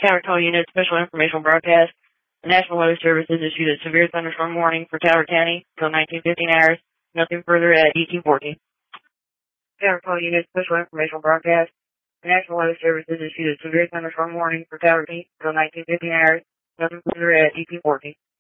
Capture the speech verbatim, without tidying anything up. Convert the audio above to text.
Tower Call Unit, Special Informational Broadcast. The National Weather Service has issued a severe thunderstorm warning for Tower County until nineteen fifteen hours. Nothing further at eighteen fourteen. Tower Call Unit, Special Informational Broadcast. The National Weather Service has issued a severe thunderstorm warning for Tower County until nineteen fifteen hours. Nothing further at eighteen fourteen.